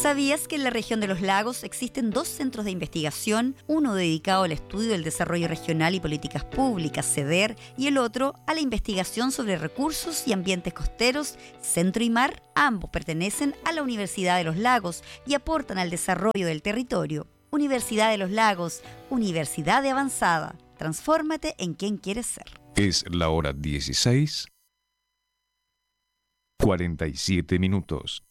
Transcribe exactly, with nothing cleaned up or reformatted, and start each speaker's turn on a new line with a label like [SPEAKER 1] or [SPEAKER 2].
[SPEAKER 1] ¿Sabías que en la región de los lagos existen dos centros de investigación, uno dedicado al estudio del desarrollo regional y políticas públicas, CEDER, y el otro a la investigación sobre recursos y ambientes costeros, Centro y Mar? Ambos pertenecen a la Universidad de los Lagos y aportan al desarrollo del territorio. Universidad de los Lagos, universidad de avanzada. Transfórmate en quien quieres ser.
[SPEAKER 2] Es la hora dieciséis, cuarenta y siete minutos.